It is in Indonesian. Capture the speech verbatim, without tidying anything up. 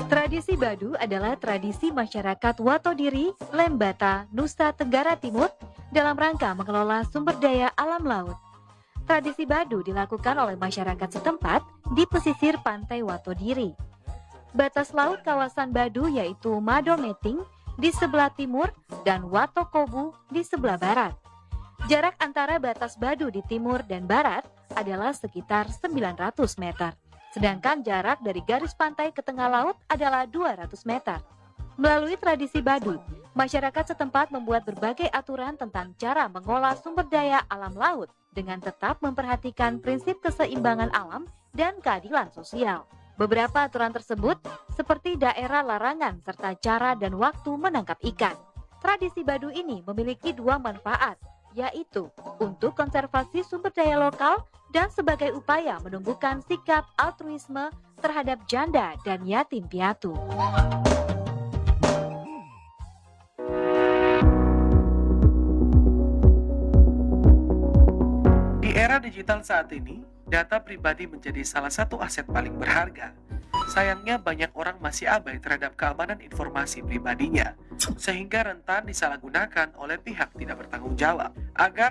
Tradisi Badu adalah tradisi masyarakat Watodiri, Lembata, Nusa Tenggara Timur dalam rangka mengelola sumber daya alam laut. Tradisi Badu dilakukan oleh masyarakat setempat di pesisir pantai Watodiri. Batas laut kawasan Badu yaitu Madometing di sebelah timur dan Watokobu di sebelah barat. Jarak antara batas Badu di timur dan barat adalah sekitar sembilan ratus meter. Sedangkan jarak dari garis pantai ke tengah laut adalah dua ratus meter. Melalui tradisi Badu, masyarakat setempat membuat berbagai aturan tentang cara mengolah sumber daya alam laut dengan tetap memperhatikan prinsip keseimbangan alam dan keadilan sosial. Beberapa aturan tersebut seperti daerah larangan serta cara dan waktu menangkap ikan. Tradisi Badu ini memiliki dua manfaat, yaitu untuk konservasi sumber daya lokal dan sebagai upaya menumbuhkan sikap altruisme terhadap janda dan yatim piatu. Di era digital saat ini, data pribadi menjadi salah satu aset paling berharga. Sayangnya banyak orang masih abai terhadap keamanan informasi pribadinya, sehingga rentan disalahgunakan oleh pihak tidak bertanggung jawab. Agar